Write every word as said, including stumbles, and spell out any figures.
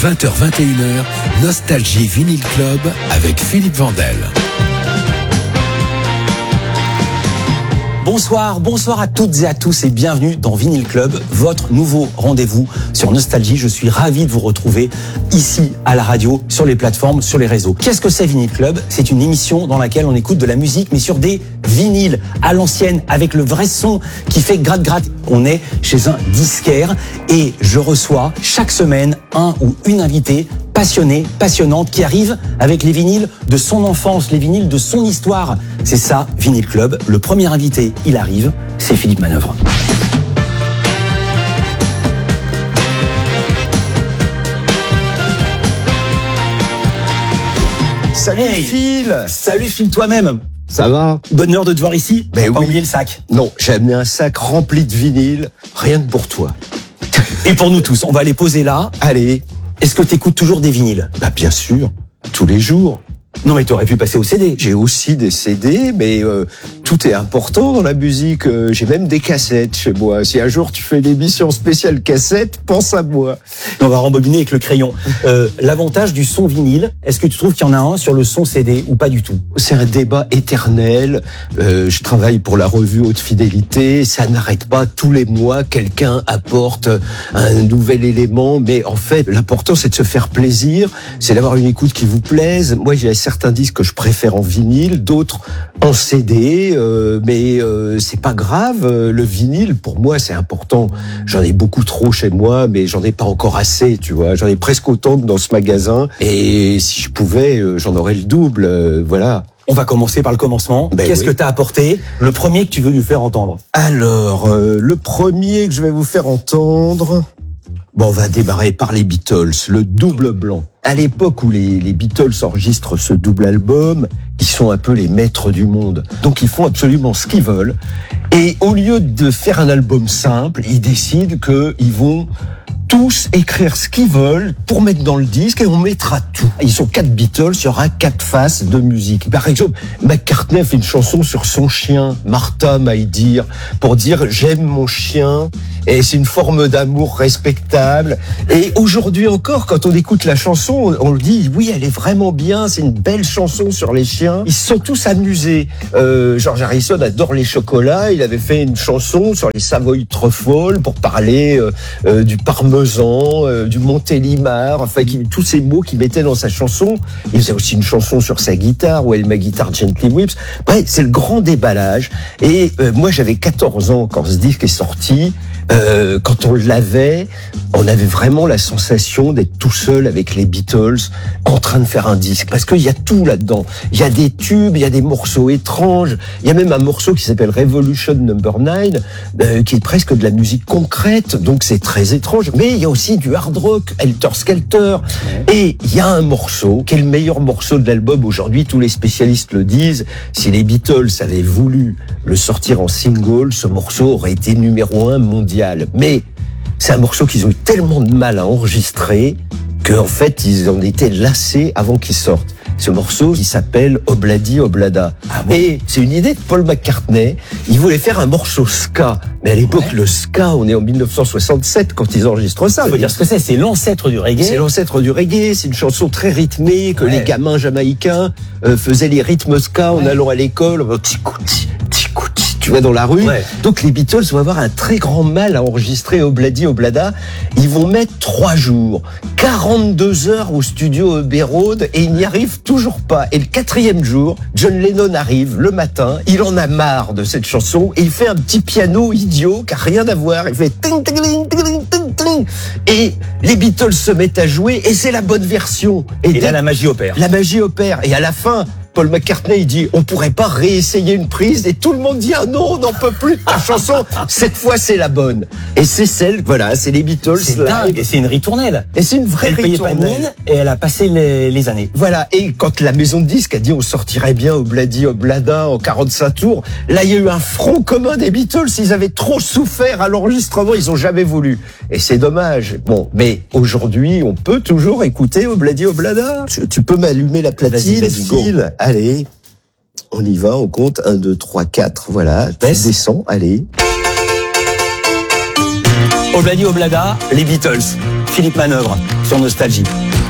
vingt heures vingt et une heures, Nostalgie Vinyl Club avec Philippe Vandel. Bonsoir, bonsoir à toutes et à tous et bienvenue dans Vinyl Club, votre nouveau rendez-vous sur Nostalgie. Je suis ravi de vous retrouver ici à la radio, sur les plateformes, sur les réseaux. Qu'est-ce que c'est Vinyl Club ? C'est une émission dans laquelle on écoute de la musique, mais sur des vinyles à l'ancienne, avec le vrai son qui fait gratte-gratte. On est chez un disquaire et je reçois chaque semaine un ou une invitée passionnée, passionnante, qui arrive avec les vinyles de son enfance, les vinyles de son histoire. C'est ça, Vinyl Club. Le premier invité, il arrive, c'est Philippe Manœuvre. Salut hey. Phil. Salut Phil, toi-même. Ça va? Bonheur de te voir ici. Ben Pas oui. oublier le sac. Non, j'ai amené un sac rempli de vinyles, rien que pour toi. Et pour nous tous, on va les poser là. Allez. Est-ce que t'écoutes toujours des vinyles ? Bah bien sûr, tous les jours. Non mais t'aurais pu passer au C D. J'ai aussi des C D, mais euh, tout est important dans la musique. Euh, j'ai même des cassettes chez moi. Si un jour tu fais une émission spéciale cassette, pense à moi. On va rembobiner avec le crayon. Euh, l'avantage du son vinyle, est-ce que tu trouves qu'il y en a un sur le son C D ou pas du tout ? C'est un débat éternel. Euh, je travaille pour la revue Haute Fidélité. Ça n'arrête pas. Tous les mois, quelqu'un apporte un nouvel élément. Mais en fait, l'important, c'est de se faire plaisir. C'est d'avoir une écoute qui vous plaise. Moi, j'ai certains disques que je préfère en vinyle, d'autres en C D, euh, mais euh, c'est pas grave. Le vinyle, pour moi, c'est important. J'en ai beaucoup trop chez moi, mais j'en ai pas encore assez, tu vois. J'en ai presque autant que dans ce magasin, et si je pouvais, j'en aurais le double, euh, voilà. On va commencer par le commencement. Ben Qu'est-ce oui. que t'as apporté ? Le premier que tu veux nous faire entendre ? Alors, euh, le premier que je vais vous faire entendre... Bon, on va démarrer par les Beatles, le double blanc. À l'époque où les, les Beatles enregistrent ce double album, ils sont un peu les maîtres du monde. Donc ils font absolument ce qu'ils veulent. Et au lieu de faire un album simple, ils décident qu'ils vont tous écrire ce qu'ils veulent pour mettre dans le disque, et on mettra tout. Ils sont quatre Beatles, il y aura quatre faces de musique. Par exemple, McCartney a fait une chanson sur son chien, Martha My Dear, pour dire j'aime mon chien, et c'est une forme d'amour respectable. Et aujourd'hui encore, quand on écoute la chanson, on le dit, oui, elle est vraiment bien, c'est une belle chanson sur les chiens. Ils se sont tous amusés. Euh, George Harrison adore les chocolats, il avait fait une chanson sur les Savoy Truffles pour parler euh, euh, du parmesan, euh, du Montélimar, enfin qui, tous ces mots qu'il mettait dans sa chanson. Il faisait aussi une chanson sur sa guitare, Well My Guitar Gently Weeps. Bref, c'est le grand déballage. Et euh, moi j'avais quatorze ans quand ce disque est sorti. Euh, quand on l'avait, on avait vraiment la sensation d'être tout seul avec les Beatles en train de faire un disque. Parce qu'il y a tout là-dedans. Il y a des tubes, il y a des morceaux étranges. Il y a même un morceau qui s'appelle Revolution Number nine, euh, qui est presque de la musique concrète. Donc c'est très étrange. Mais il y a aussi du hard rock, Helter Skelter. Et il y a un morceau qui est le meilleur morceau de l'album aujourd'hui. Tous les spécialistes le disent. Si les Beatles avaient voulu le sortir en single, ce morceau aurait été numéro un mondial. Mais c'est un morceau qu'ils ont eu tellement de mal à enregistrer qu'en fait, ils en étaient lassés avant qu'il sorte. Ce morceau, il s'appelle Obladi Oblada. Ah bon ? Et c'est une idée de Paul McCartney. Il voulait faire un morceau ska. Mais à l'époque, ouais. le ska, on est en dix-neuf cent soixante-sept quand ils enregistrent ça. Il faut dire ce que c'est, c'est l'ancêtre du reggae. C'est l'ancêtre du reggae, c'est une chanson très rythmée que ouais. les gamins jamaïcains euh, faisaient les rythmes ska en ouais. allant à l'école. Ticouti, ticouti. Tu vas dans la rue. Ouais. Donc les Beatles vont avoir un très grand mal à enregistrer Obladi Oblada. Ils vont mettre trois jours, quarante-deux heures au studio Abbey Road, et ils n'y arrivent toujours pas. Et le quatrième jour, John Lennon arrive le matin, il en a marre de cette chanson, et il fait un petit piano idiot qui a rien à voir. Il fait ting ting ting ting ting ting, et les Beatles se mettent à jouer, et c'est la bonne version. Et, et là, la magie opère. La magie opère. Et à la fin, Paul McCartney, il dit, on pourrait pas réessayer une prise, et tout le monde dit, ah non, on n'en peut plus de ta chanson. Cette fois, c'est la bonne. Et c'est celle, voilà, c'est les Beatles. C'est dingue, et c'est une ritournelle. Et c'est une vraie elle ritournelle. Payait pas de mine, et elle a passé les, les années. Voilà. Et quand la maison de disques a dit, on sortirait bien Obladi Oblada en quarante-cinq tours, là, il y a eu un front commun des Beatles. Ils avaient trop souffert à l'enregistrement, ils ont jamais voulu. Et c'est dommage. Bon, mais aujourd'hui, on peut toujours écouter Obladi Oblada. Tu, tu peux m'allumer la platine, Phil. Allez, on y va, on compte un, deux, trois, quatre, voilà, tu descends, allez. Obladi Oblada, les Beatles. Philippe Manœuvre sur Nostalgie.